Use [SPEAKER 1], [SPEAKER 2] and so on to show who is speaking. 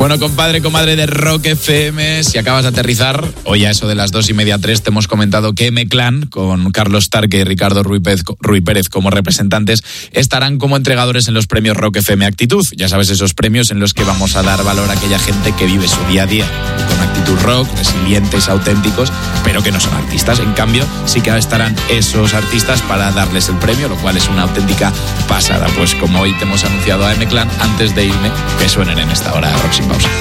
[SPEAKER 1] Bueno, compadre, comadre de Rock FM, si acabas de aterrizar, hoy a eso de las 2:30, 3, te hemos comentado que M-Clan, con Carlos Tarque y Ricardo Ruy Pérez como representantes, estarán como entregadores en los premios Rock FM Actitud. Ya sabes, esos premios en los que vamos a dar valor a aquella gente que vive su día a día con actitud rock, resilientes, auténticos, pero que no son artistas. En cambio, sí que estarán esos artistas para darles el premio, lo cual es una auténtica pasada. Pues como hoy te hemos anunciado a M-Clan, antes de irme, que suenen en esta hora Rock Sin Pausa.